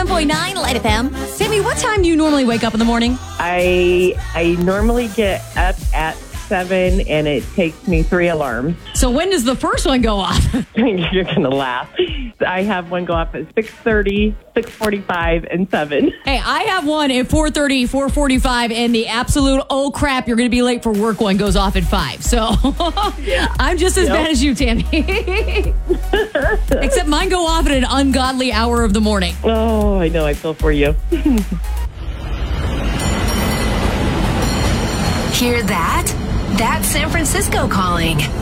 101.9 Light FM. Sammy, what time do you normally wake up in the morning? I normally get up at 7, and it takes me 3 alarms. So when does the first one go off? You're going to laugh. I have one go off at 6:30, 6:45, and 7. Hey, I have one at 4:30, 4:45, and the absolute, oh crap, you're going to be late for work one goes off at 5. So I'm just as bad as you, Tammy. Except mine go off at an ungodly hour of the morning. Oh, I know. I feel for you. Hear that? That's San Francisco calling.